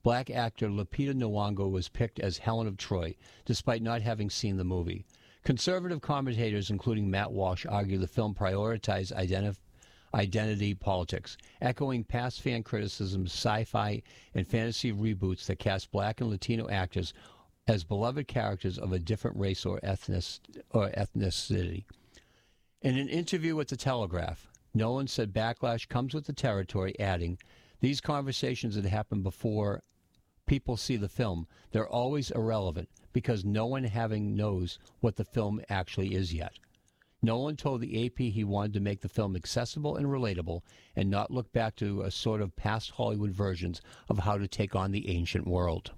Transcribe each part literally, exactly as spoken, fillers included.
black actor Lupita Nyong'o was picked as Helen of Troy, despite not having seen the movie. Conservative commentators, including Matt Walsh, argue the film prioritized identity identity politics, echoing past fan criticisms, sci-fi and fantasy reboots that cast black and Latino actors as beloved characters of a different race or, ethnic, or ethnicity. In an interview with The Telegraph, Nolan said backlash comes with the territory, adding, "These conversations that happen before people see the film, they're always irrelevant because no one having knows what the film actually is yet." Nolan told the A P he wanted to make the film accessible and relatable and not look back to a sort of past Hollywood versions of how to take on the ancient world.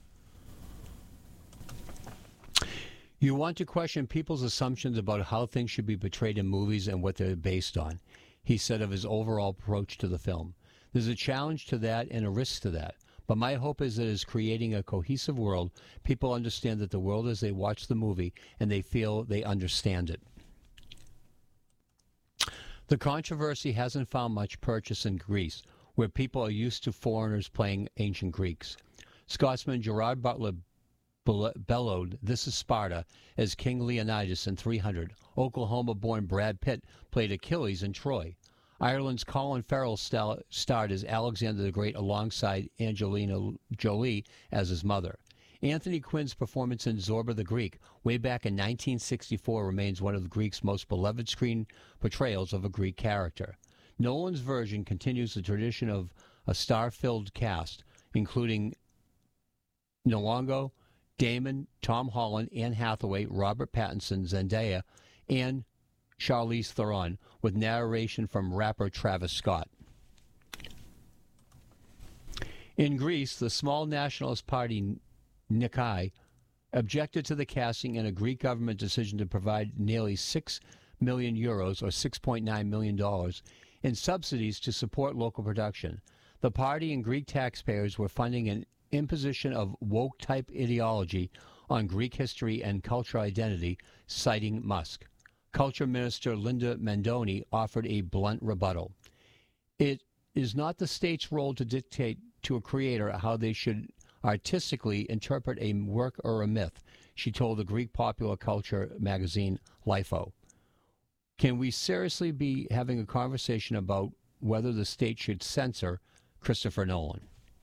You want to question people's assumptions about how things should be portrayed in movies and what they're based on, he said of his overall approach to the film. There's a challenge to that and a risk to that. But my hope is that as creating a cohesive world, people understand that the world as they watch the movie and they feel they understand it. The controversy hasn't found much purchase in Greece, where people are used to foreigners playing ancient Greeks. Scotsman Gerard Butler bellowed, "This is Sparta," as King Leonidas in three hundred. Oklahoma-born Brad Pitt played Achilles in Troy. Ireland's Colin Farrell star- starred as Alexander the Great alongside Angelina Jolie as his mother. Anthony Quinn's performance in Zorba the Greek, way back in nineteen sixty-four, remains one of the Greek's most beloved screen portrayals of a Greek character. Nolan's version continues the tradition of a star-filled cast, including Nyong'o, Damon, Tom Holland, Anne Hathaway, Robert Pattinson, Zendaya, and Charlize Theron, with narration from rapper Travis Scott. In Greece, the small nationalist party Nikai objected to the casting and a Greek government decision to provide nearly six million euros, or six point nine million dollars, in subsidies to support local production. The party and Greek taxpayers were funding an imposition of woke-type ideology on Greek history and cultural identity, citing Musk. Culture Minister Linda Mandoni offered a blunt rebuttal. It is not the state's role to dictate to a creator how they should artistically interpret a work or a myth, she told the Greek popular culture magazine LIFO. Can we seriously be having a conversation about whether the state should censor Christopher Nolan?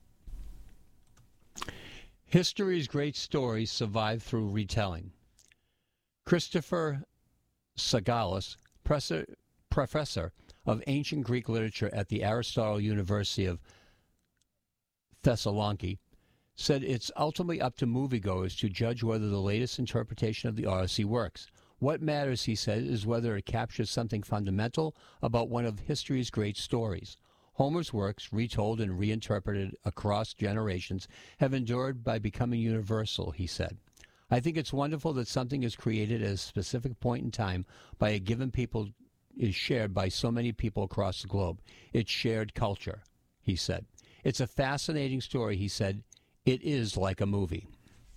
History's great stories survive through retelling. Christopher Sagalis, professor of ancient Greek literature at the Aristotle University of Thessaloniki, said it's ultimately up to moviegoers to judge whether the latest interpretation of the Odyssey works. What matters, he said, is whether it captures something fundamental about one of history's great stories. Homer's works, retold and reinterpreted across generations, have endured by becoming universal, he said. I think it's wonderful that something is created at a specific point in time by a given people is shared by so many people across the globe. It's shared culture, he said. It's a fascinating story, he said. It is like a movie.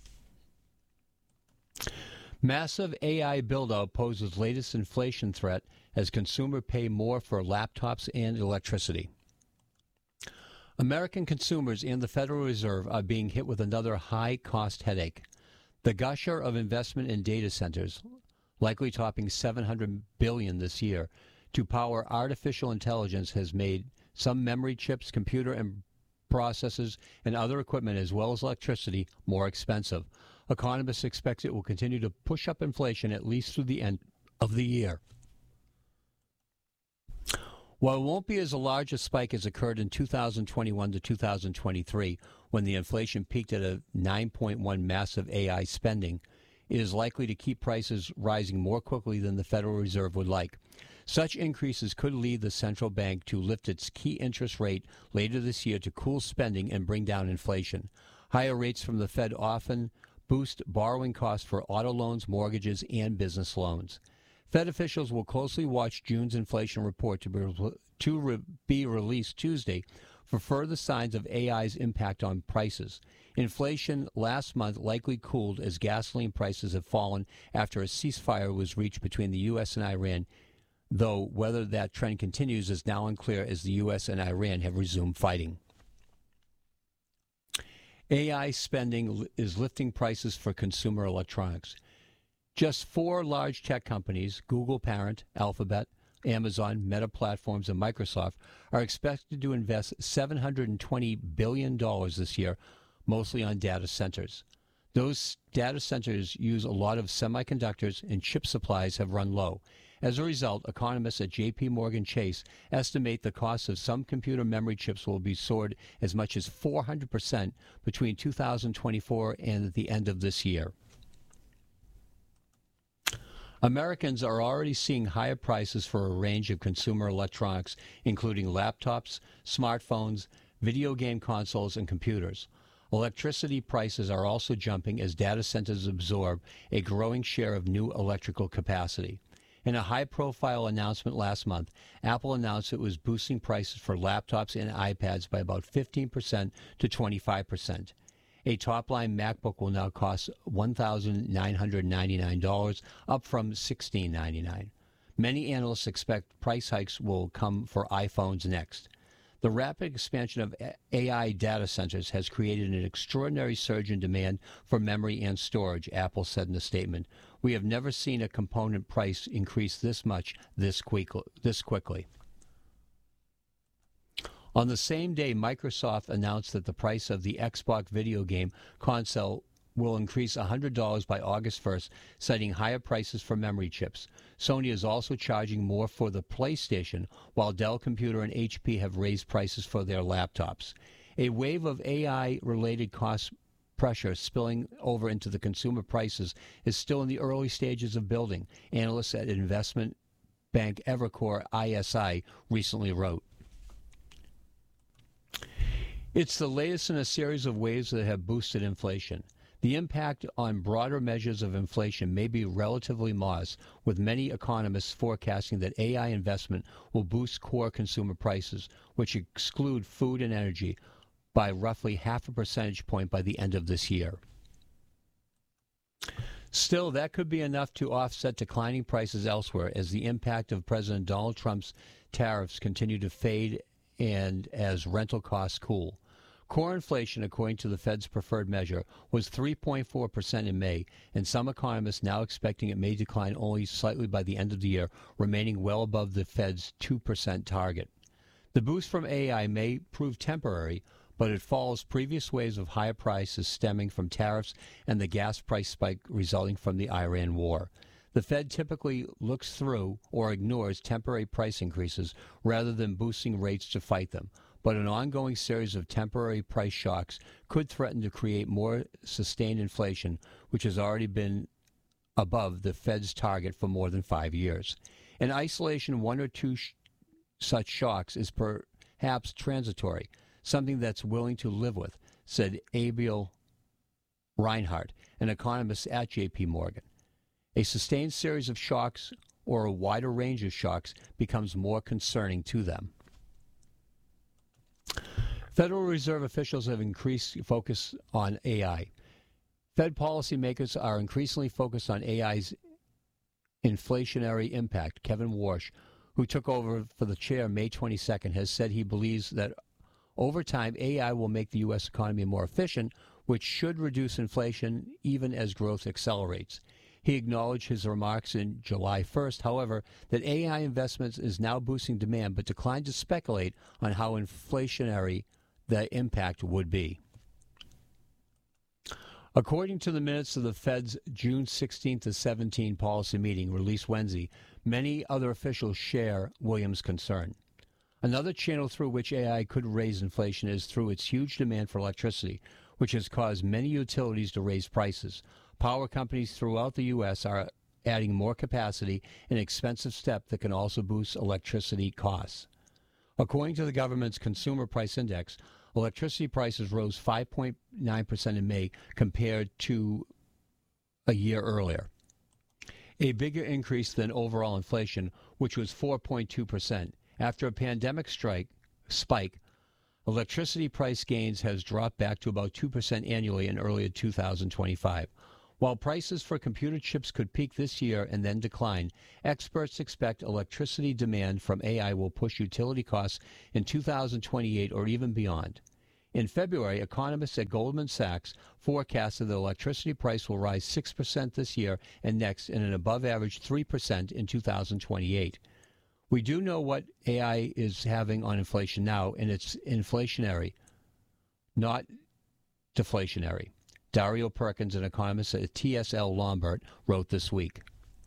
Massive A I build-out poses latest inflation threat as consumers pay more for laptops and electricity. American consumers and the Federal Reserve are being hit with another high-cost headache. The gusher of investment in data centers, likely topping seven hundred billion dollars this year, to power artificial intelligence has made some memory chips, computer and processors, and other equipment, as well as electricity, more expensive. Economists expect it will continue to push up inflation at least through the end of the year. While it won't be as large a spike as occurred in two thousand twenty-one to two thousand twenty-three, when the inflation peaked at a nine point one massive A I spending, it is likely to keep prices rising more quickly than the Federal Reserve would like. Such increases could lead the central bank to lift its key interest rate later this year to cool spending and bring down inflation. Higher rates from the Fed often boost borrowing costs for auto loans, mortgages, and business loans. Fed officials will closely watch June's inflation report to be, to re, be released Tuesday for further signs of A I's impact on prices. Inflation last month likely cooled as gasoline prices have fallen after a ceasefire was reached between the U S and Iran, though whether that trend continues is now unclear as the U S and Iran have resumed fighting. A I spending is lifting prices for consumer electronics. Just four large tech companies, Google parent, Alphabet, Amazon, Meta Platforms, and Microsoft, are expected to invest seven hundred twenty billion dollars this year, mostly on data centers. Those data centers use a lot of semiconductors, and chip supplies have run low. As a result, economists at J P Morgan Chase estimate the cost of some computer memory chips will be soared as much as four hundred percent between two thousand twenty-four and the end of this year. Americans are already seeing higher prices for a range of consumer electronics, including laptops, smartphones, video game consoles, and computers. Electricity prices are also jumping as data centers absorb a growing share of new electrical capacity. In a high-profile announcement last month, Apple announced it was boosting prices for laptops and iPads by about fifteen percent to twenty-five percent. A top-line MacBook will now cost one thousand nine hundred ninety-nine dollars, up from one thousand six hundred ninety-nine dollars. Many analysts expect price hikes will come for iPhones next. The rapid expansion of A I data centers has created an extraordinary surge in demand for memory and storage, Apple said in a statement. We have never seen a component price increase this much this quickly. On the same day, Microsoft announced that the price of the Xbox video game console will increase one hundred dollars by August first, citing higher prices for memory chips. Sony is also charging more for the PlayStation, while Dell Computer and H P have raised prices for their laptops. A wave of A I-related cost pressure spilling over into the consumer prices is still in the early stages of building, analysts at investment bank Evercore I S I recently wrote. It's the latest in a series of waves that have boosted inflation. The impact on broader measures of inflation may be relatively modest, with many economists forecasting that A I investment will boost core consumer prices, which exclude food and energy, by roughly half a percentage point by the end of this year. Still, that could be enough to offset declining prices elsewhere as the impact of President Donald Trump's tariffs continue to fade and as rental costs cool. Core inflation, according to the Fed's preferred measure, was three point four percent in May, and some economists now expecting it may decline only slightly by the end of the year, remaining well above the Fed's two percent target. The boost from A I may prove temporary, but it follows previous waves of higher prices stemming from tariffs and the gas price spike resulting from the Iran war. The Fed typically looks through or ignores temporary price increases rather than boosting rates to fight them, but an ongoing series of temporary price shocks could threaten to create more sustained inflation, which has already been above the Fed's target for more than five years. In isolation, one or two sh- such shocks is perhaps transitory, something that's willing to live with, said Abiel Reinhardt, an economist at J P Morgan. A sustained series of shocks or a wider range of shocks becomes more concerning to them. Federal Reserve officials have increased focus on A I. Fed policymakers are increasingly focused on A I's inflationary impact. Kevin Warsh, who took over for the chair May twenty-second, has said he believes that over time A I will make the U S economy more efficient, which should reduce inflation even as growth accelerates. He acknowledged his remarks in July first, however, that A I investments is now boosting demand, but declined to speculate on how inflationary the impact would be. According to the minutes of the Fed's June sixteenth to seventeenth policy meeting released Wednesday, many other officials share Williams' concern. Another channel through which A I could raise inflation is through its huge demand for electricity, which has caused many utilities to raise prices. Power companies throughout the U S are adding more capacity, an expensive step that can also boost electricity costs. According to the government's Consumer Price Index, electricity prices rose five point nine percent in May compared to a year earlier, a bigger increase than overall inflation, which was four point two percent. After a pandemic strike spike, electricity price gains has dropped back to about two percent annually in early two thousand twenty-five. While prices for computer chips could peak this year and then decline, experts expect electricity demand from A I will push utility costs in two thousand twenty-eight or even beyond. In February, economists at Goldman Sachs forecasted the electricity price will rise six percent this year and next, and an above-average three percent in two thousand twenty-eight. We do know what A I is having on inflation now, and it's inflationary, not deflationary. Dario Perkins, an economist at T S L Lombard, wrote this week.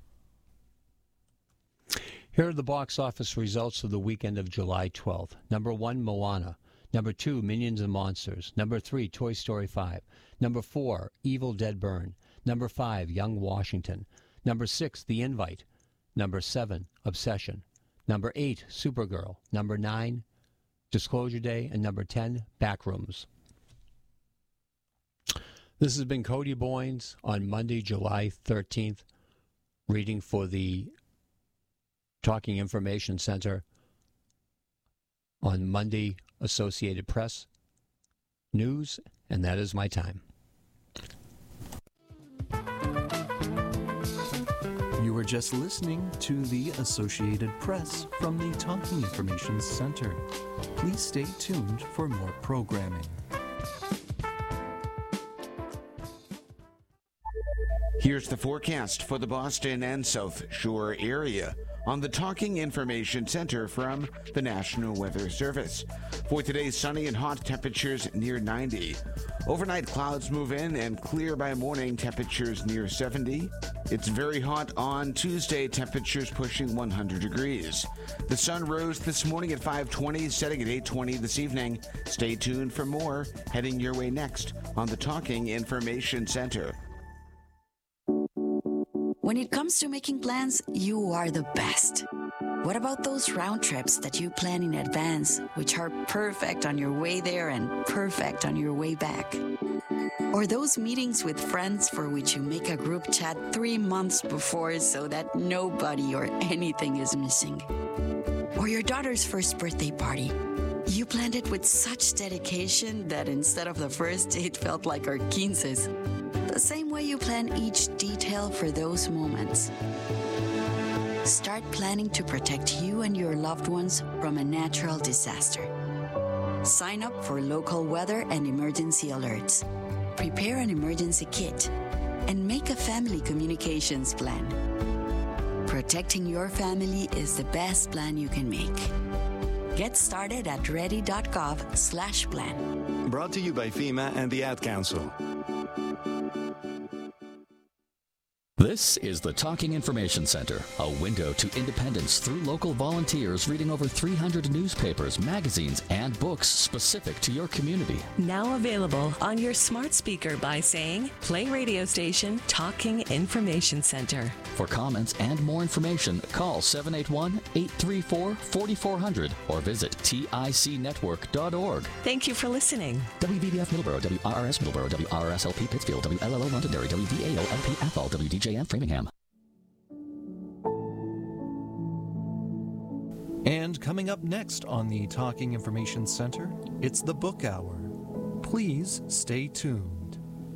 Here are the box office results of the weekend of July twelfth. Number one, Moana. Number two, Minions and Monsters. Number three, Toy Story five. Number four, Evil Dead Burn. Number five, Young Washington. Number six, The Invite. Number seven, Obsession. Number eight, Supergirl. Number nine, Disclosure Day. And number ten, Backrooms. This has been Cody Boynes on Monday, July thirteenth, reading for the Talking Information Center on Monday, Associated Press News, and that is my time. You were just listening to the Associated Press from the Talking Information Center. Please stay tuned for more programming. Here's the forecast for the Boston and South Shore area on the Talking Information Center from the National Weather Service. For today, sunny and hot, temperatures near ninety. Overnight, clouds move in and clear by morning, temperatures near seventy. It's very hot on Tuesday, temperatures pushing one hundred degrees. The sun rose this morning at five twenty, setting at eight twenty this evening. Stay tuned for more, heading your way next on the Talking Information Center. When it comes to making plans, you are the best. What about those round trips that you plan in advance, which are perfect on your way there and perfect on your way back? Or those meetings with friends for which you make a group chat three months before so that nobody or anything is missing? Or your daughter's first birthday party. You planned it with such dedication that instead of the first, it felt like our quinces. The same way you plan each detail for those moments. Start planning to protect you and your loved ones from a natural disaster. Sign up for local weather and emergency alerts. Prepare an emergency kit and make a family communications plan. Protecting your family is the best plan you can make. Get started at ready.gov slash plan. Brought to you by FEMA and the Ad Council. This is the Talking Information Center, a window to independence through local volunteers reading over three hundred newspapers, magazines, and books specific to your community. Now available on your smart speaker by saying, play radio station Talking Information Center. For comments and more information, call seven eight one, eight three four, four four zero zero or visit tic network dot org. Thank you for listening. W V B F Middleborough, W R R S Middleborough, W R R S L P Pittsfield, W L L O Londonderry, W V A O L P Athol, W D J M Framingham. And coming up next on the Talking Information Center, it's the Book Hour. Please stay tuned.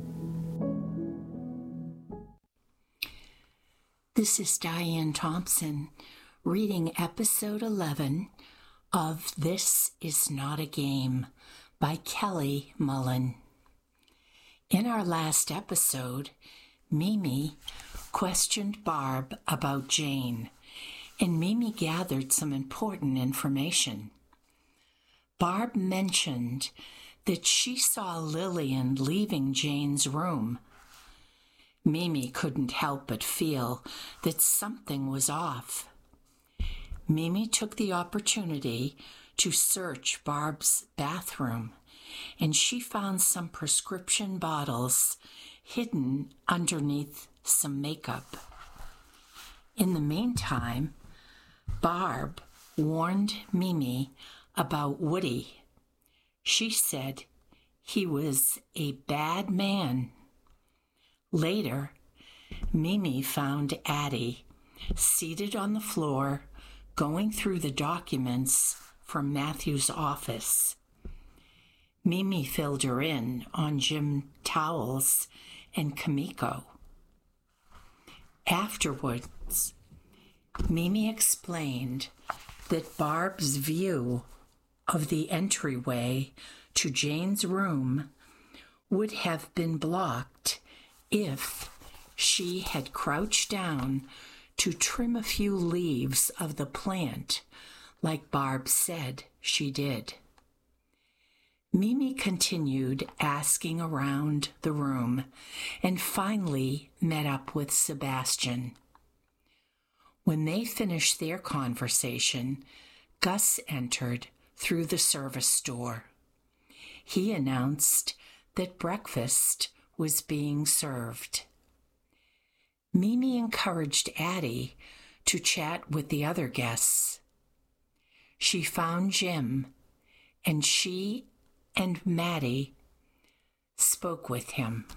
This is Diane Thompson reading episode eleven of This Is Not a Game by Kelly Mullen. In our last episode, Mimi questioned Barb about Jane, and Mimi gathered some important information. Barb mentioned that she saw Lillian leaving Jane's room. Mimi couldn't help but feel that something was off. Mimi took the opportunity to search Barb's bathroom, and she found some prescription bottles hidden underneath some makeup. In the meantime, Barb warned Mimi about Woody. She said he was a bad man. Later, Mimi found Addie seated on the floor, going through the documents from Matthew's office. Mimi filled her in on Jim Towles and Kamiko. Afterwards, Mimi explained that Barb's view of the entryway to Jane's room would have been blocked if she had crouched down to trim a few leaves of the plant, like Barb said she did. Mimi continued asking around the room and finally met up with Sebastian. When they finished their conversation, Gus entered through the service door. He announced that breakfast was being served. Mimi encouraged Addie to chat with the other guests. She found Jim, and she and Maddie spoke with him.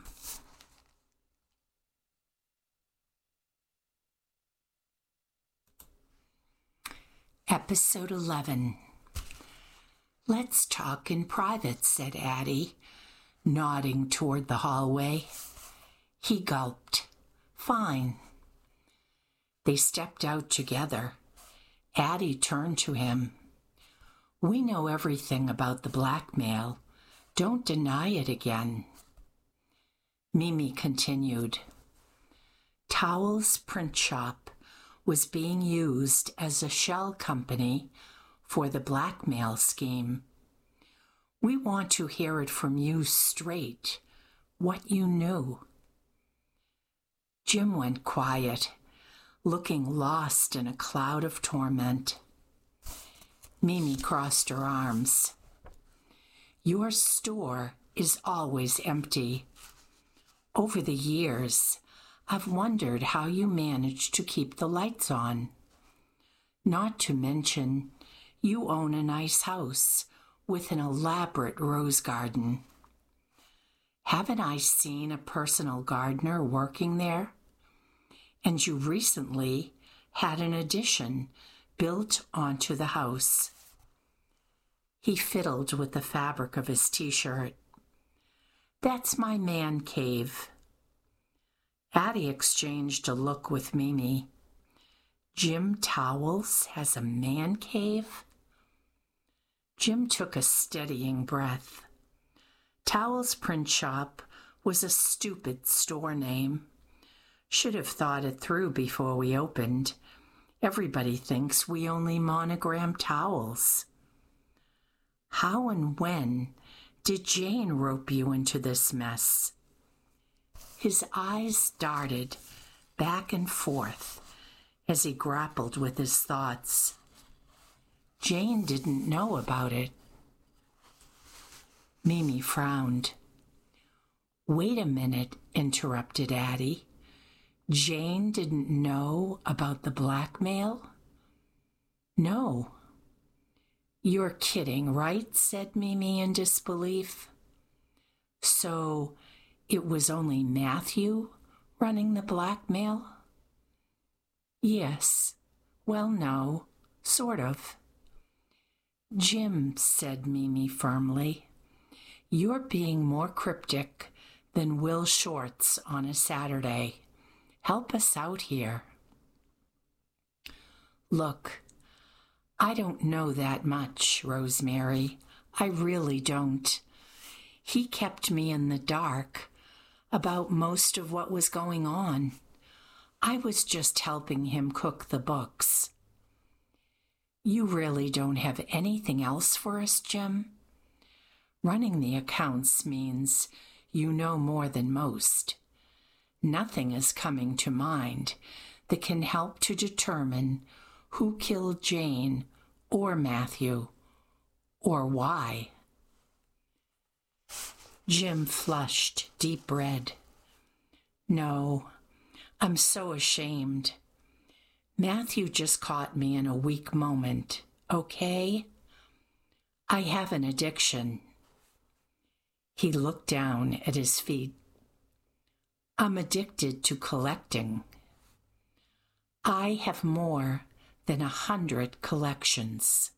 Episode eleven. "Let's talk in private," said Addie, nodding toward the hallway. He gulped. "Fine." They stepped out together. Addie turned to him. "We know everything about the blackmail. Don't deny it again." Mimi continued. Towels Print Shop was being used as a shell company for the blackmail scheme. We want to hear it from you straight, what you knew. Jim went quiet, looking lost in a cloud of torment. Mimi crossed her arms. "Your store is always empty. Over the years, I've wondered how you manage to keep the lights on. Not to mention, you own a nice house with an elaborate rose garden. Haven't I seen a personal gardener working there? And you recently had an addition built onto the house." He fiddled with the fabric of his t-shirt. "That's my man cave." Addie exchanged a look with Mimi. "Jim Towels has a man cave?" Jim took a steadying breath. Towels Print Shop was a stupid store name. Should have thought it through before we opened. Everybody thinks we only monogram towels. "How and when did Jane rope you into this mess?" His eyes darted back and forth as he grappled with his thoughts. Jane didn't know about it. Mimi frowned. "Wait a minute," interrupted Addie. "Jane didn't know about the blackmail?" "No." "You're kidding, right?" said Mimi in disbelief. "So it was only Matthew running the blackmail?" "Yes. Well, no. Sort of." "Jim," said Mimi firmly, "you're being more cryptic than Will Shortz on a Saturday. Help us out here." "Look, I don't know that much, Rosemary. I really don't. He kept me in the dark about most of what was going on. I was just helping him cook the books." "You really don't have anything else for us, Jim? Running the accounts means you know more than most. Nothing is coming to mind that can help to determine who killed Jane or Matthew, or why." Jim flushed deep red. "No, I'm so ashamed. Matthew just caught me in a weak moment, okay? I have an addiction." He looked down at his feet. "I'm addicted to collecting. I have more than a hundred collections.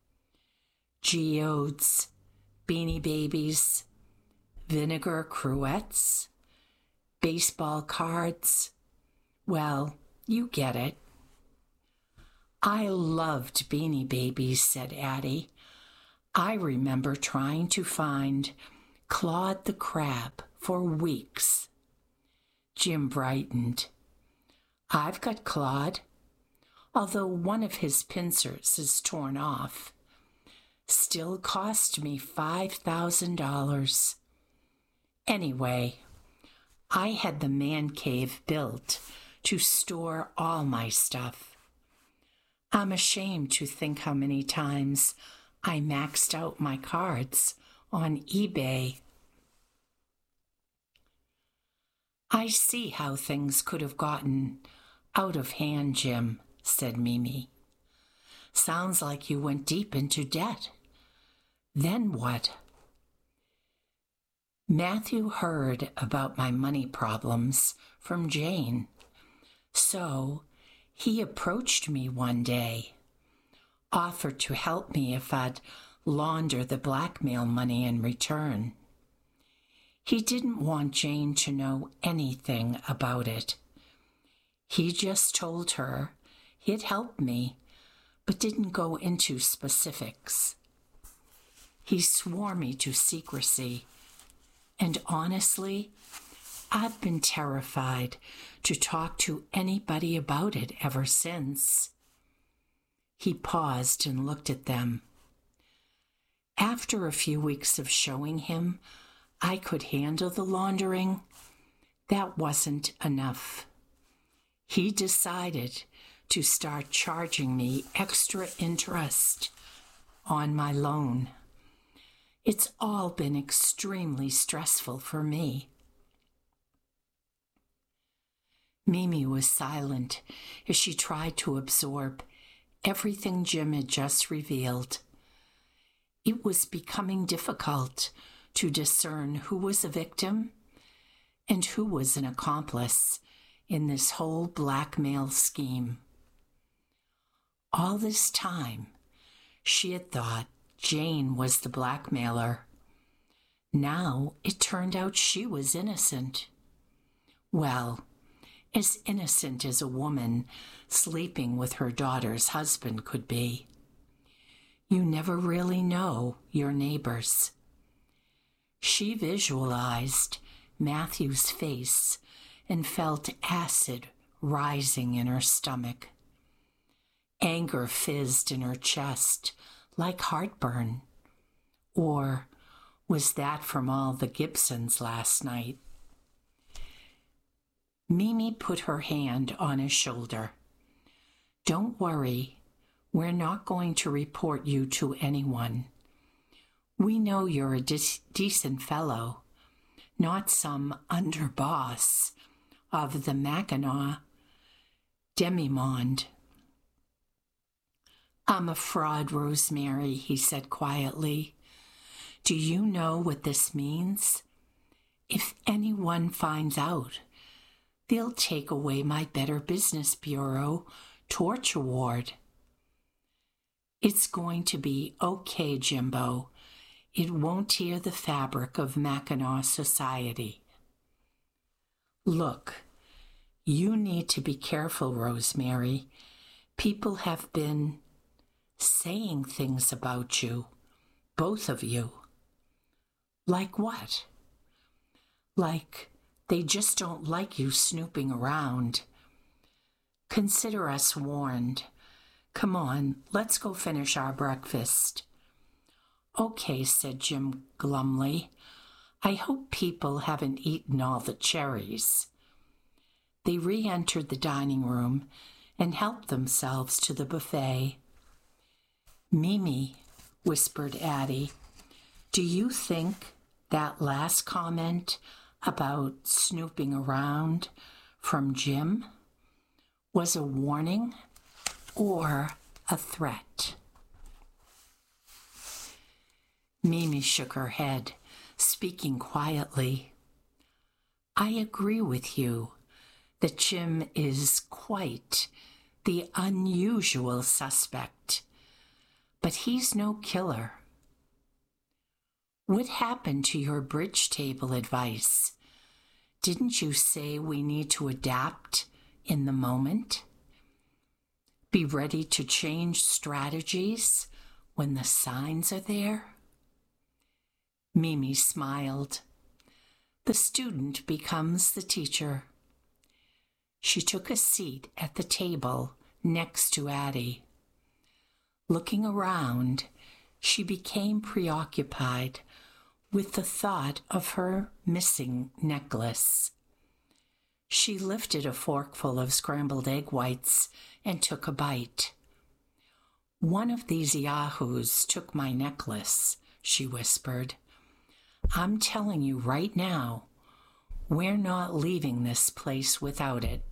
Geodes, Beanie Babies, vinegar cruets, baseball cards. Well, you get it." "I loved Beanie Babies," said Addie. I remember trying to find Claude the crab for weeks. Jim brightened. I've got Claude, although one of his pincers is torn off. Still cost me five thousand dollars. Anyway, I had the man cave built to store all my stuff. I'm ashamed to think how many times I maxed out my cards on eBay. I see how things could have gotten out of hand, Jim, said Mimi. Sounds like you went deep into debt. Then what? Matthew heard about my money problems from Jane, so he approached me one day, offered to help me if I'd launder the blackmail money in return. He didn't want Jane to know anything about it. He just told her he'd help me, but didn't go into specifics. He swore me to secrecy, and honestly, I've been terrified to talk to anybody about it ever since. He paused and looked at them. After a few weeks of showing him I could handle the laundering, that wasn't enough. He decided to start charging me extra interest on my loan. It's all been extremely stressful for me. Mimi was silent as she tried to absorb everything Jim had just revealed. It was becoming difficult to discern who was a victim and who was an accomplice in this whole blackmail scheme. All this time, she had thought Jane was the blackmailer. Now it turned out she was innocent. Well, as innocent as a woman sleeping with her daughter's husband could be. You never really know your neighbors. She visualized Matthew's face and felt acid rising in her stomach. Anger fizzed in her chest like heartburn. Or was that from all the Gibsons last night? Mimi put her hand on his shoulder. Don't worry, we're not going to report you to anyone. We know you're a de- decent fellow, not some underboss of the Mackinac demimonde. I'm a fraud, Rosemary, he said quietly. Do you know what this means? If anyone finds out, they'll take away my Better Business Bureau torch award. It's going to be okay, Jimbo. It won't tear the fabric of Mackinac society. Look, you need to be careful, Rosemary. People have been saying things about you, both of you. Like what? Like they just don't like you snooping around. Consider us warned. Come on, let's go finish our breakfast. Okay, said Jim glumly. I hope people haven't eaten all the cherries. They re-entered the dining room and helped themselves to the buffet. Mimi, whispered Addie, do you think that last comment about snooping around from Jim was a warning or a threat? Mimi shook her head, speaking quietly. I agree with you that Jim is quite the unusual suspect, but he's no killer. What happened to your bridge table advice? Didn't you say we need to adapt in the moment? Be ready to change strategies when the signs are there? Mimi smiled. The student becomes the teacher. She took a seat at the table next to Addie. Looking around, she became preoccupied with the thought of her missing necklace. She lifted a forkful of scrambled egg whites and took a bite. "One of these yahoos took my necklace," she whispered. "I'm telling you right now, we're not leaving this place without it."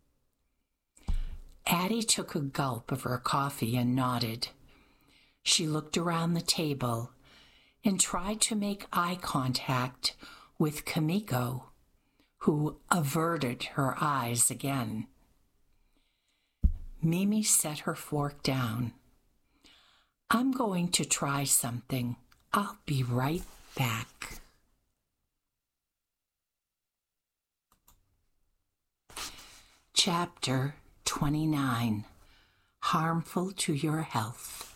Addie took a gulp of her coffee and nodded. She looked around the table and tried to make eye contact with Kimiko, who averted her eyes again. Mimi set her fork down. "I'm going to try something. I'll be right back." Chapter twenty-nine. Harmful to your health.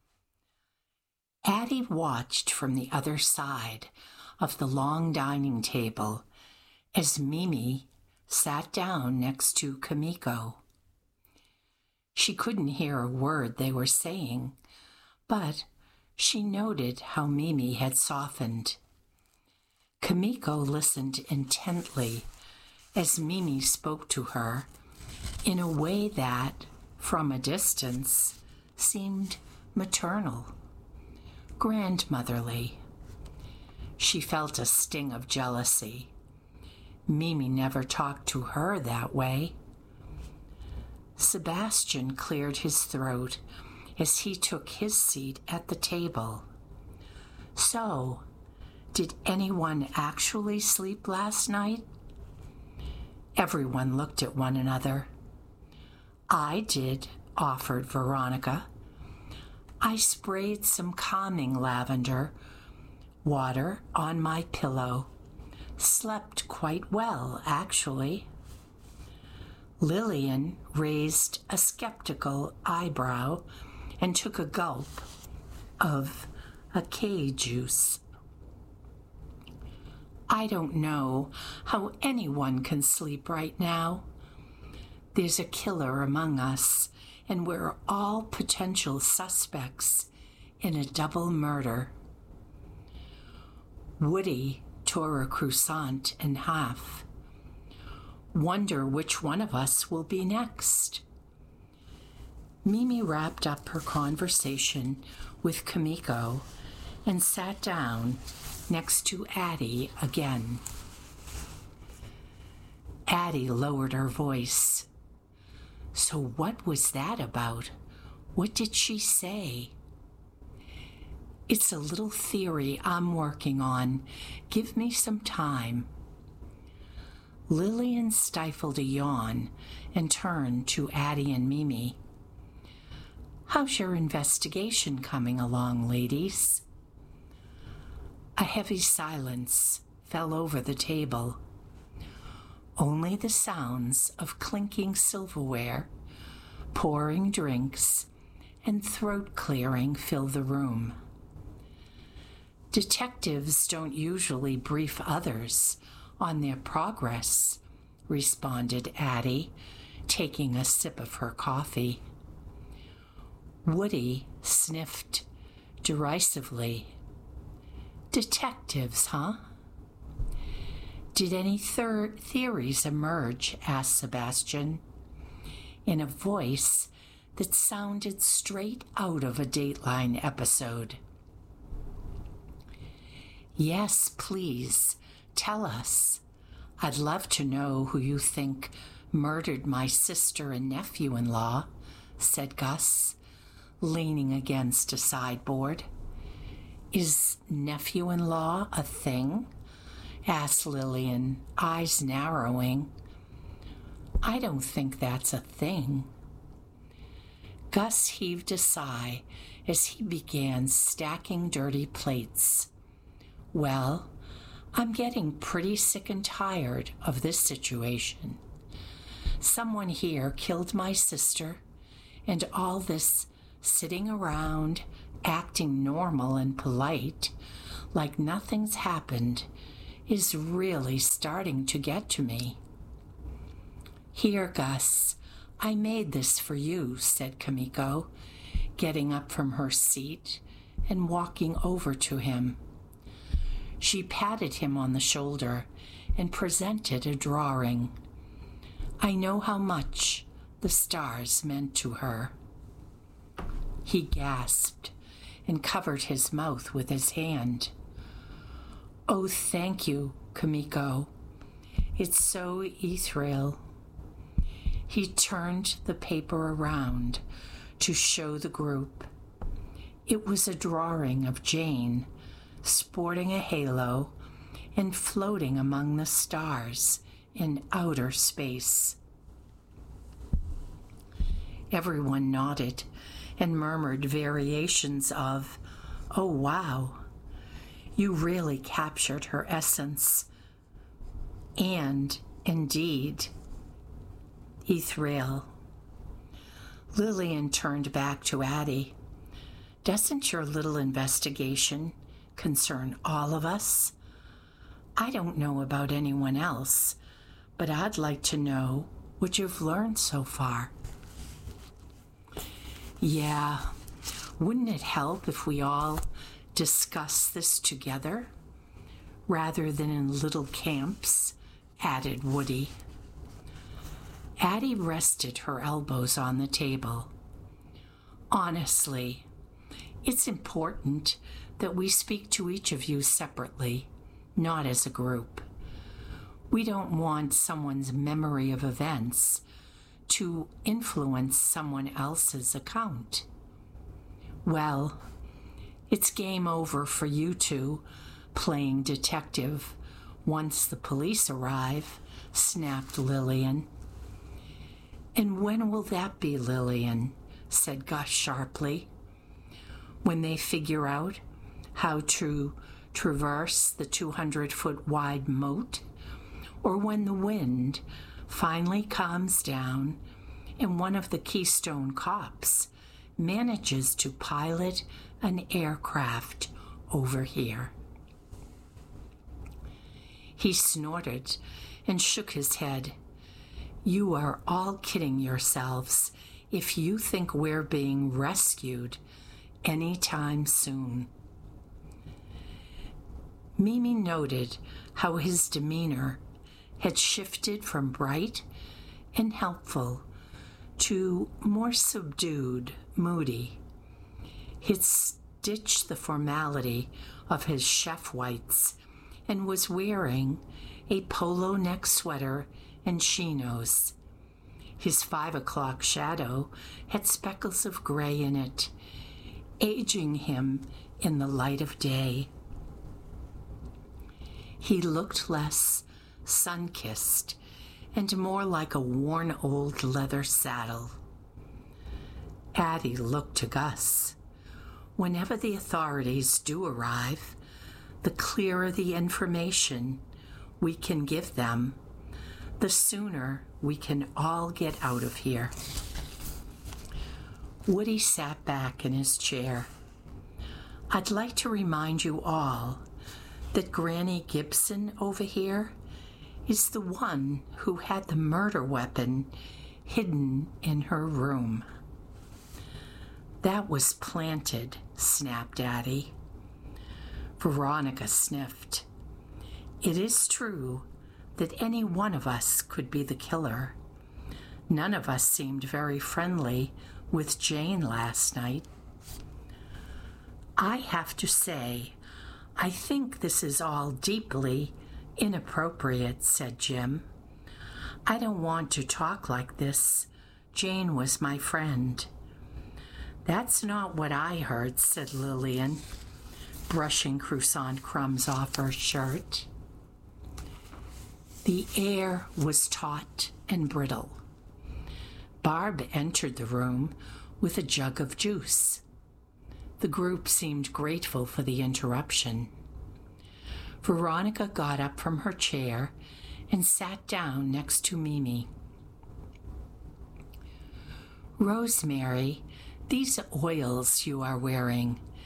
Addie watched from the other side of the long dining table as Mimi sat down next to Kimiko. She couldn't hear a word they were saying, but she noted how Mimi had softened. Kimiko listened intently as Mimi spoke to her in a way that, from a distance, seemed maternal, grandmotherly. She felt a sting of jealousy. Mimi never talked to her that way. Sebastian cleared his throat as he took his seat at the table. "So, did anyone actually sleep last night?" Everyone looked at one another. "I did," offered Veronica. "I sprayed some calming lavender water on my pillow. Slept quite well, actually." Lillian raised a skeptical eyebrow and took a gulp of acai juice. "I don't know how anyone can sleep right now. There's a killer among us, and we're all potential suspects in a double murder." Woody tore a croissant in half. "Wonder which one of us will be next." Mimi wrapped up her conversation with Kimiko and sat down next to Addie again. Addie lowered her voice. "So what was that about? What did she say?" "It's a little theory I'm working on. Give me some time." Lillian stifled a yawn and turned to Addie and Mimi. "How's your investigation coming along, ladies?" A heavy silence fell over the table. Only the sounds of clinking silverware, pouring drinks, and throat clearing filled the room. "Detectives don't usually brief others on their progress," responded Addie, taking a sip of her coffee. Woody sniffed derisively. "Detectives, huh?" "Did any thir- theories emerge?" asked Sebastian, in a voice that sounded straight out of a Dateline episode. "Yes, please, tell us. I'd love to know who you think murdered my sister and nephew-in-law," said Gus, leaning against a sideboard. "Is nephew-in-law a thing?" asked Lillian, eyes narrowing. "I don't think that's a thing." Gus heaved a sigh as he began stacking dirty plates. "Well, I'm getting pretty sick and tired of this situation. Someone here killed my sister, and all this sitting around, acting normal and polite, like nothing's happened, is really starting to get to me. Here, Gus, I made this for you, said Kimiko, getting up from her seat and walking over to him. She patted him on the shoulder and presented a drawing. I know how much the stars meant to her. He gasped and covered his mouth with his hand. Oh, thank you, Kimiko. It's so ethereal. He turned the paper around to show the group. It was a drawing of Jane sporting a halo and floating among the stars in outer space. Everyone nodded and murmured variations of, "Oh, wow, you really captured her essence." And, indeed, ethereal. Lillian turned back to Addie. Doesn't your little investigation concern all of us? I don't know about anyone else, but I'd like to know what you've learned so far. Yeah, wouldn't it help if we all discuss this together rather than in little camps? Added Woody. Addie rested her elbows on the table. Honestly, it's important that we speak to each of you separately, not as a group. We don't want someone's memory of events to influence someone else's account. Well, it's game over for you two playing detective once the police arrive, snapped Lillian. And when will that be, Lillian? Said Gus sharply. When they figure out how to traverse the two hundred foot wide moat, or when the wind finally calms down and one of the Keystone cops manages to pilot an aircraft over here. He snorted and shook his head. You are all kidding yourselves if you think we're being rescued anytime soon. Mimi noted how his demeanor had shifted from bright and helpful to more subdued, moody. He'd ditched the formality of his chef whites and was wearing a polo neck sweater and chinos. His five o'clock shadow had speckles of gray in it, aging him in the light of day. He looked less sun-kissed and more like a worn old leather saddle. Addie looked to Gus. Whenever the authorities do arrive, the clearer the information we can give them, the sooner we can all get out of here. Woody sat back in his chair. I'd like to remind you all that Granny Gibson over here is the one who had the murder weapon hidden in her room. That was planted, snapped Addie. Veronica sniffed. It is true that any one of us could be the killer. None of us seemed very friendly with Jane last night. I have to say, I think this is all deeply inappropriate, said Jim. I don't want to talk like this. Jane was my friend. That's not what I heard, said Lillian, brushing croissant crumbs off her shirt. The air was taut and brittle. Barb entered the room with a jug of juice. The group seemed grateful for the interruption. Veronica got up from her chair and sat down next to Mimi. Rosemary, these oils you are wearing,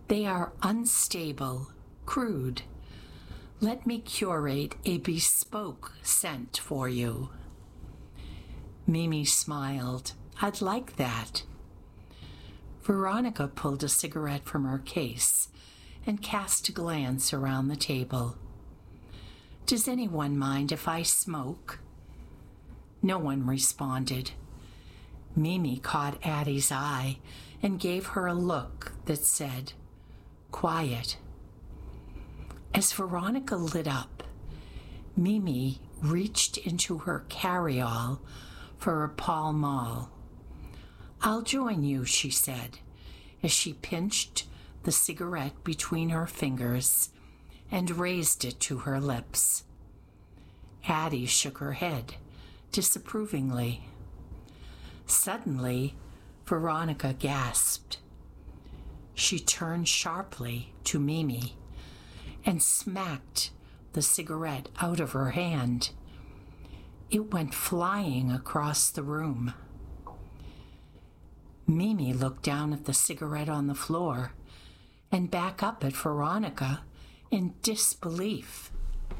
They are unstable, crude. Let me curate a bespoke scent for you. Mimi smiled. I'd like that. Veronica pulled a cigarette from her case and cast a glance around the table. Does anyone mind if I smoke? No one responded. Mimi caught Addie's eye and gave her a look that said, quiet. As Veronica lit up, Mimi reached into her carry-all for a Pall Mall. I'll join you, she said, as she pinched the cigarette between her fingers and raised it to her lips. Addie shook her head disapprovingly. Suddenly, Veronica gasped. She turned sharply to Mimi and smacked the cigarette out of her hand. It went flying across the room. Mimi looked down at the cigarette on the floor and back up at Veronica in disbelief.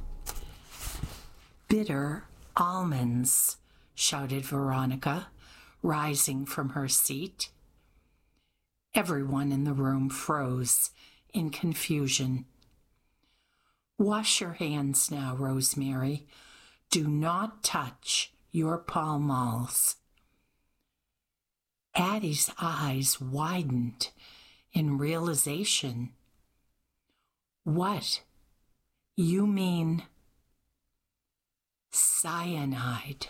Bitter almonds, shouted Veronica, rising from her seat. Everyone in the room froze in confusion. Wash your hands now, Rosemary. Do not touch your Pall Malls. Addie's eyes widened in realization. What? You mean cyanide?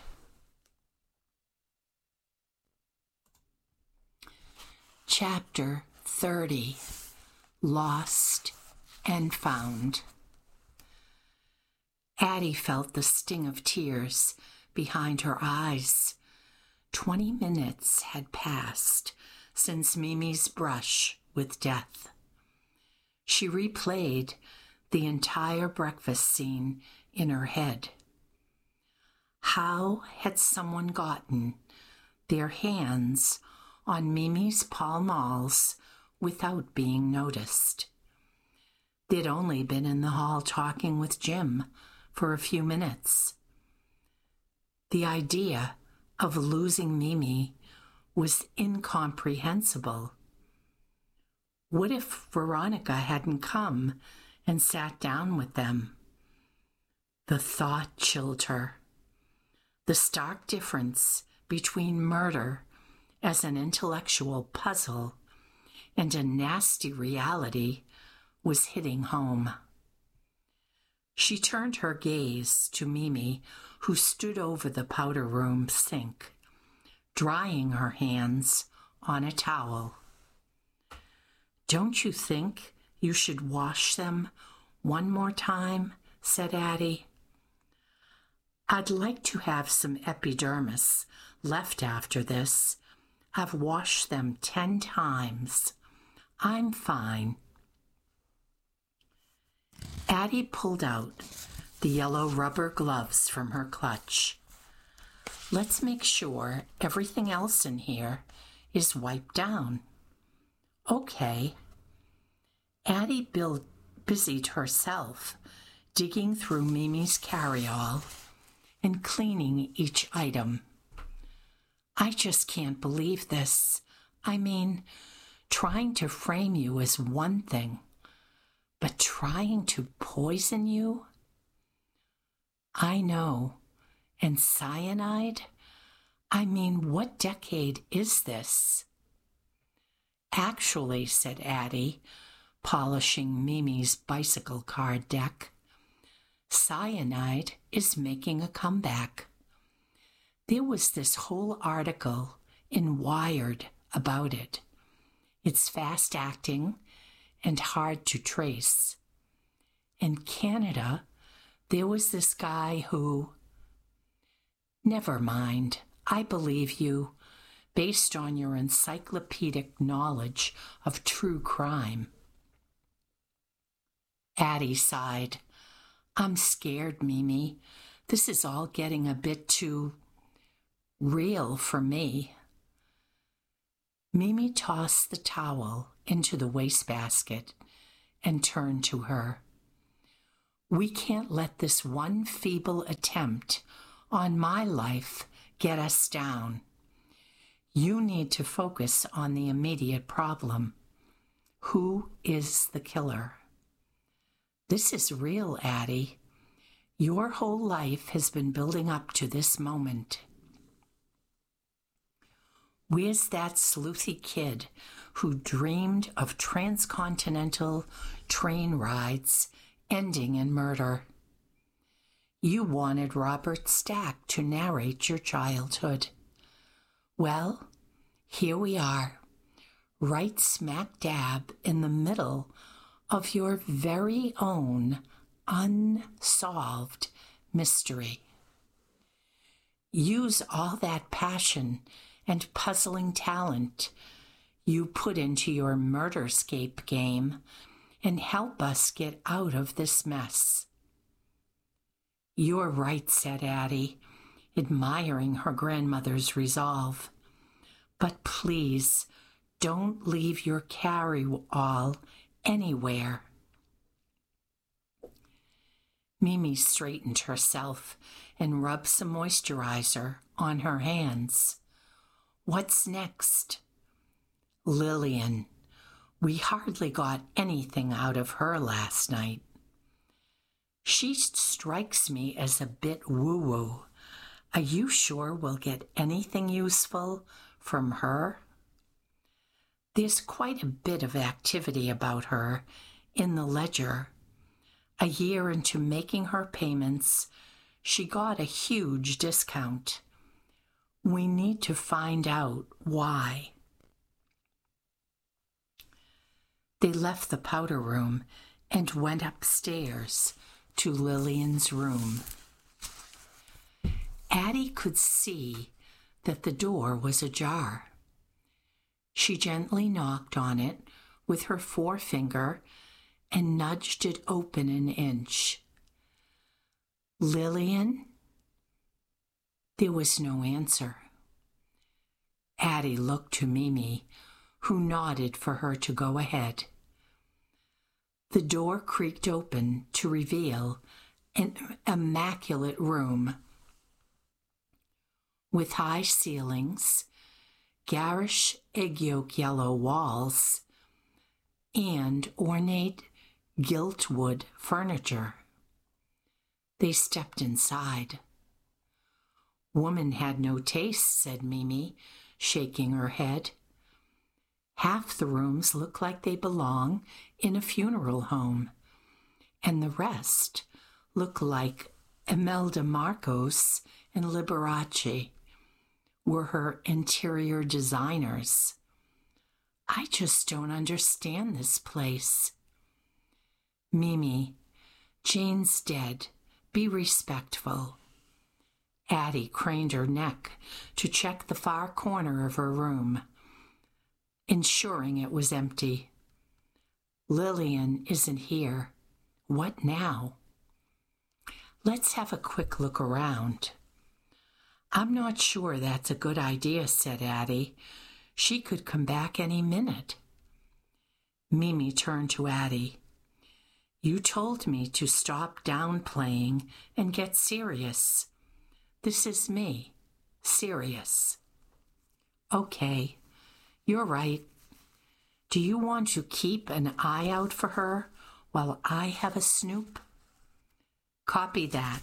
Chapter thirty. Lost and Found. Addie felt the sting of tears behind her eyes. Twenty minutes had passed since Mimi's brush with death. She replayed the entire breakfast scene in her head. How had someone gotten their hands on Mimi's Pall Malls without being noticed? They'd only been in the hall talking with Jim for a few minutes. The idea of losing Mimi was incomprehensible. What if Veronica hadn't come and sat down with them? The thought chilled her. The stark difference between murder as an intellectual puzzle and a nasty reality was hitting home. She turned her gaze to Mimi, who stood over the powder room sink, drying her hands on a towel. Don't you think you should wash them one more time? Said Addie. I'd like to have some epidermis left after this. I've washed them ten times. I'm fine. Addie pulled out the yellow rubber gloves from her clutch. Let's make sure everything else in here is wiped down. Okay. Addie build, busied herself digging through Mimi's carry-all and cleaning each item. I just can't believe this. I mean, trying to frame you is one thing, but trying to poison you? I know. And cyanide? I mean, what decade is this? Actually, said Addie, polishing Mimi's bicycle card deck, cyanide is making a comeback. There was this whole article in Wired about it. It's fast-acting and hard to trace. In Canada, there was this guy who... Never mind, I believe you, based on your encyclopedic knowledge of true crime. Addie sighed. I'm scared, Mimi. This is all getting a bit too real for me. Mimi tossed the towel into the wastebasket and turned to her. We can't let this one feeble attempt on my life get us down. You need to focus on the immediate problem. Who is the killer? This is real, Addie. Your whole life has been building up to this moment. Where's that sleuthy kid who dreamed of transcontinental train rides ending in murder? You wanted Robert Stack to narrate your childhood. Well, here we are, right smack dab in the middle of your very own unsolved mystery. Use all that passion and puzzling talent you put into your Murderscape game and help us get out of this mess. You're right, said Addie, admiring her grandmother's resolve. But please, don't leave your carry-all anywhere. Mimi straightened herself and rubbed some moisturizer on her hands. What's next? Lillian. We hardly got anything out of her last night. She strikes me as a bit woo-woo. Are you sure we'll get anything useful from her? There's quite a bit of activity about her in the ledger. A year into making her payments, she got a huge discount. We need to find out why. They left the powder room and went upstairs to Lillian's room. Addie could see that the door was ajar. She gently knocked on it with her forefinger and nudged it open an inch. Lillian? There was no answer. Addie looked to Mimi, who nodded for her to go ahead. The door creaked open to reveal an immaculate room with high ceilings, garish egg yolk yellow walls, and ornate gilt wood furniture. They stepped inside. Woman had no taste, said Mimi, shaking her head. Half the rooms look like they belong in a funeral home, and the rest look like Imelda Marcos and Liberace were her interior designers. I just don't understand this place. Mimi, Jane's dead. Be respectful. Addie craned her neck to check the far corner of her room, ensuring it was empty. Lillian isn't here. What now? Let's have a quick look around. I'm not sure that's a good idea, said Addie. She could come back any minute. Mimi turned to Addie. You told me to stop downplaying and get serious. This is me, serious. Okay, you're right. Do you want to keep an eye out for her while I have a snoop? Copy that.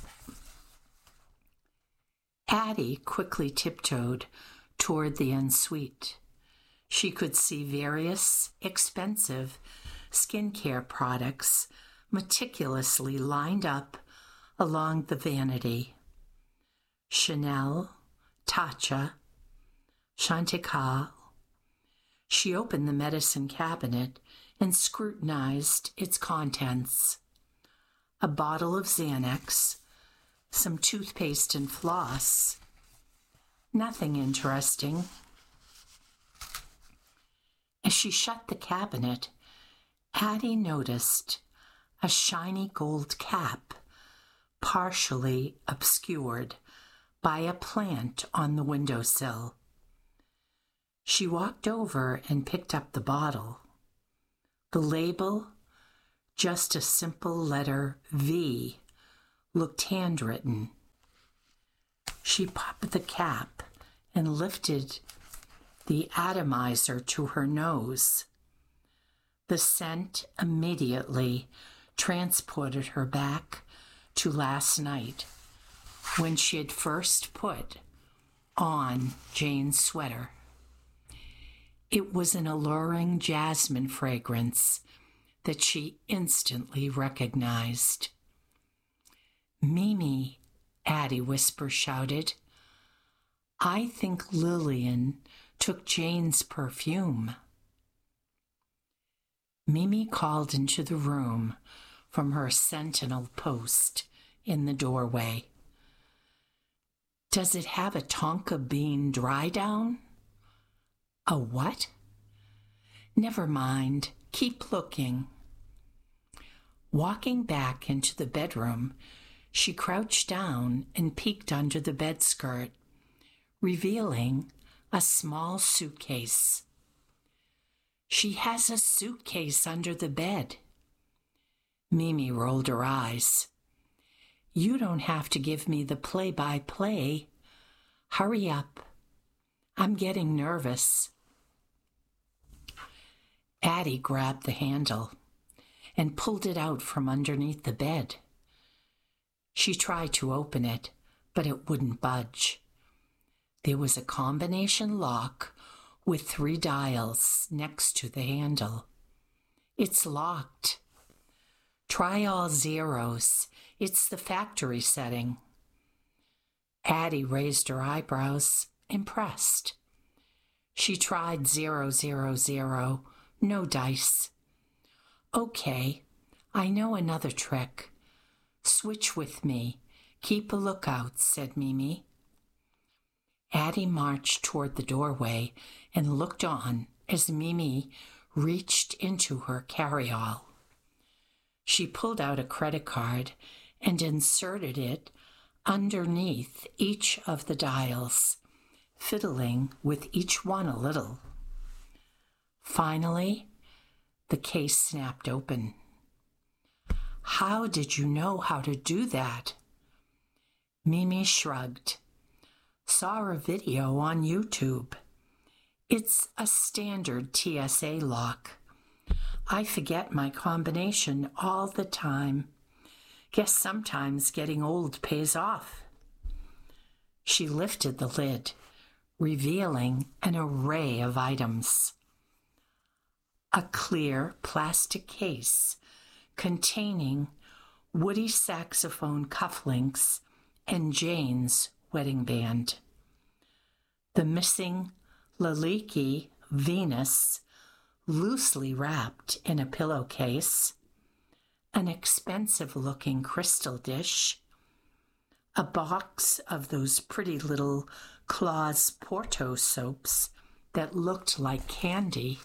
Addie quickly tiptoed toward the ensuite. She could see various expensive skincare products meticulously lined up along the vanity. Chanel, Tatcha, Chantecaille. She opened the medicine cabinet and scrutinized its contents. A bottle of Xanax, some toothpaste and floss. Nothing interesting. As she shut the cabinet, Addie noticed a shiny gold cap, partially obscured by a plant on the windowsill. She walked over and picked up the bottle. The label, just a simple letter V, looked handwritten. She popped the cap and lifted the atomizer to her nose. The scent immediately transported her back to last night when she had first put on Jane's sweater. It was an alluring jasmine fragrance that she instantly recognized. "Mimi," Addie Whisper shouted, "I think Lillian took Jane's perfume." Mimi called into the room from her sentinel post in the doorway. "Does it have a tonka bean dry down?" "A what?" "Never mind. Keep looking." Walking back into the bedroom, she crouched down and peeked under the bedskirt, revealing a small suitcase. "She has a suitcase under the bed." Mimi rolled her eyes. "You don't have to give me the play-by-play. Hurry up. I'm getting nervous." Addie grabbed the handle and pulled it out from underneath the bed. She tried to open it, but it wouldn't budge. There was a combination lock with three dials next to the handle. "It's locked." "Try all zeros. It's the factory setting." Addie raised her eyebrows, impressed. She tried zero, zero, zero. No dice. "Okay, I know another trick. Switch with me. Keep a lookout," said Mimi. Addie marched toward the doorway and looked on as Mimi reached into her carryall. She pulled out a credit card and inserted it underneath each of the dials, fiddling with each one a little. Finally, the case snapped open. "How did you know how to do that?" Mimi shrugged. "Saw a video on YouTube. It's a standard T S A lock. I forget my combination all the time. Guess sometimes getting old pays off." She lifted the lid, revealing an array of items. A clear plastic case containing Woody saxophone cufflinks and Jane's wedding band. The missing Liliki Venus loosely wrapped in a pillowcase, an expensive-looking crystal dish, a box of those pretty little Claus Porto soaps that looked like candy.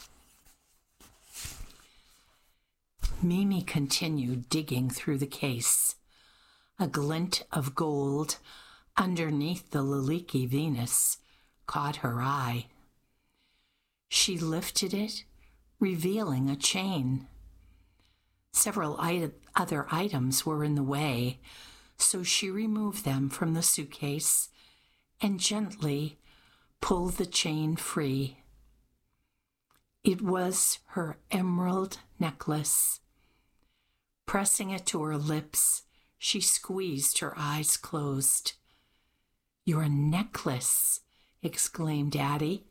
Mimi continued digging through the case. A glint of gold underneath the Liliki Venus caught her eye. She lifted it, revealing a chain. Several I- other items were in the way, so she removed them from the suitcase and gently pulled the chain free. It was her emerald necklace. Pressing it to her lips, she squeezed her eyes closed. "Your necklace!" exclaimed Addie.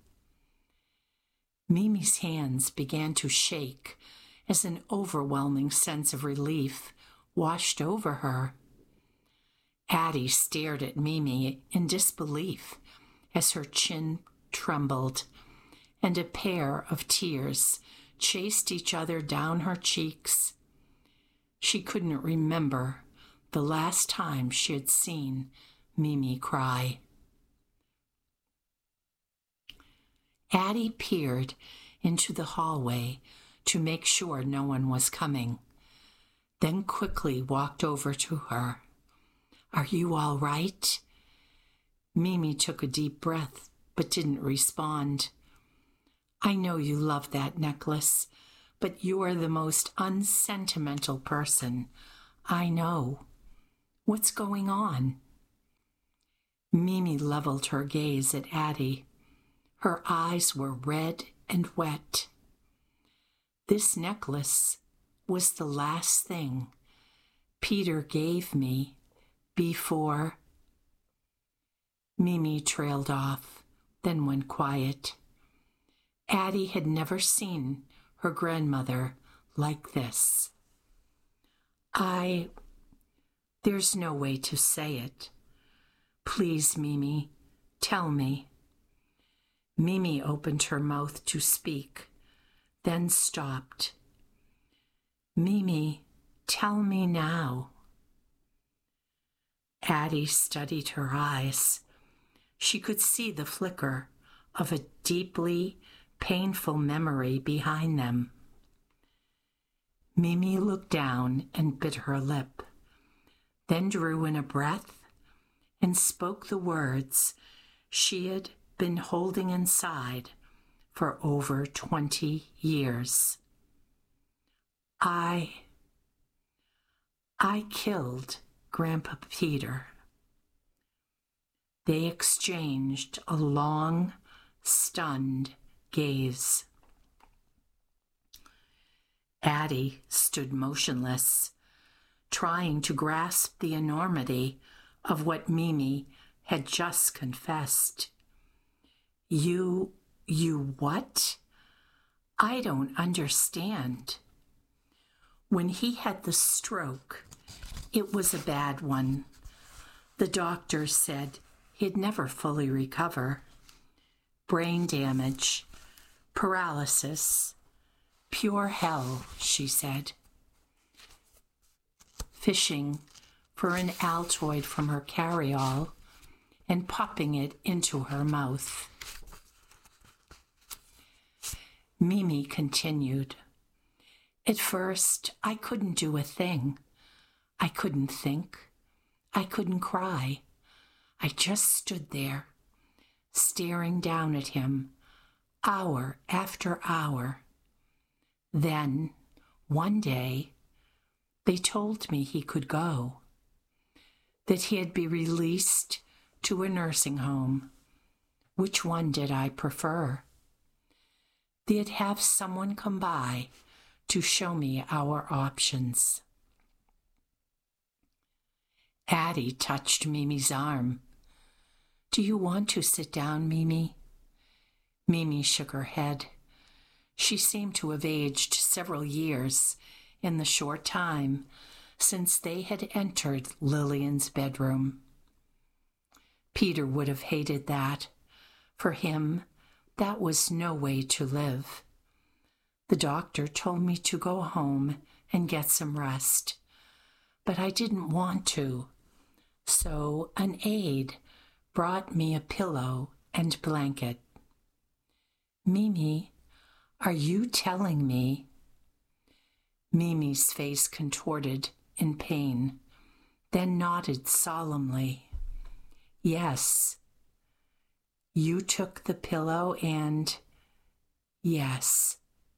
Mimi's hands began to shake as an overwhelming sense of relief washed over her. Addie stared at Mimi in disbelief as her chin trembled and a pair of tears chased each other down her cheeks. She couldn't remember the last time she had seen Mimi cry. Addie peered into the hallway to make sure no one was coming, then quickly walked over to her. "Are you all right?" Mimi took a deep breath but didn't respond. "I know you love that necklace, but you're the most unsentimental person I know. What's going on?" Mimi leveled her gaze at Addie. Her eyes were red and wet. "This necklace was the last thing Peter gave me before..." Mimi trailed off, then went quiet. Addie had never seen her grandmother like this. I... There's no way to say it. Please, Mimi, tell me." Mimi opened her mouth to speak, then stopped. "Mimi, tell me now." Addie studied her eyes. She could see the flicker of a deeply painful memory behind them. Mimi looked down and bit her lip, then drew in a breath and spoke the words she had been holding inside for over twenty years. I... I killed Grandpa Peter." They exchanged a long, stunned gaze. Addie stood motionless, trying to grasp the enormity of what Mimi had just confessed. You, you what? I don't understand. When he had the stroke, it was a bad one. The doctor said he'd never fully recover. Brain damage, paralysis, pure hell, she said. Fishing for an Altoid from her carry-all and popping it into her mouth. Mimi continued. At first, I couldn't do a thing. I couldn't think. I couldn't cry. I just stood there, staring down at him, hour after hour. Then, one day, they told me he could go, that he'd be released to a nursing home. Which one did I prefer? They'd have someone come by to show me our options. Addie touched Mimi's arm. Do you want to sit down, Mimi? Mimi shook her head. She seemed to have aged several years in the short time since they had entered Lillian's bedroom. Peter would have hated that. For him, that was no way to live. The doctor told me to go home and get some rest, but I didn't want to. So an aide brought me a pillow and blanket. Mimi, are you telling me? Mimi's face contorted in pain, then nodded solemnly. Yes. You took the pillow and... Yes.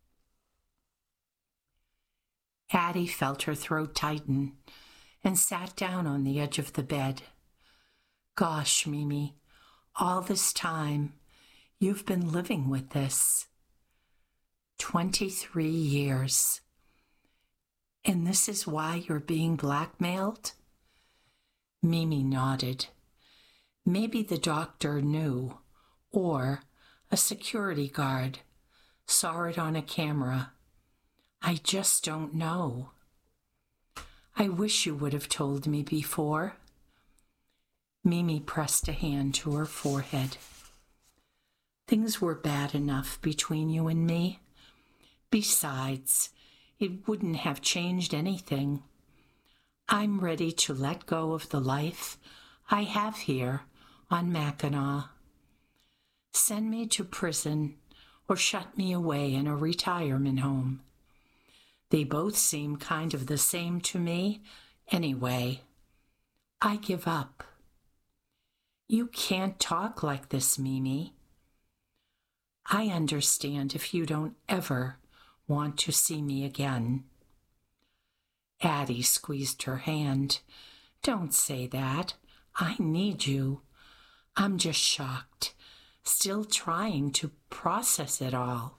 Addie felt her throat tighten and sat down on the edge of the bed. Gosh, Mimi, all this time, you've been living with this. Twenty-three years. And this is why you're being blackmailed? Mimi nodded. Maybe the doctor knew, or a security guard saw it on a camera. I just don't know. I wish you would have told me before. Mimi pressed a hand to her forehead. Things were bad enough between you and me. Besides, it wouldn't have changed anything. I'm ready to let go of the life I have here on Mackinac. Send me to prison or shut me away in a retirement home. They both seem kind of the same to me anyway. I give up. You can't talk like this, Mimi. I understand if you don't ever want to see me again. Addie squeezed her hand. Don't say that. I need you. I'm just shocked, still trying to process it all.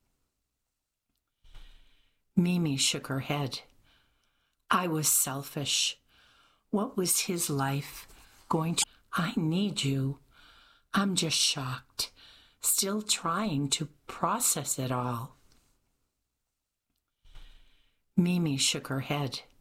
Mimi shook her head. I was selfish. What was his life going to... I need you. I'm just shocked, still trying to process it all. Mimi shook her head.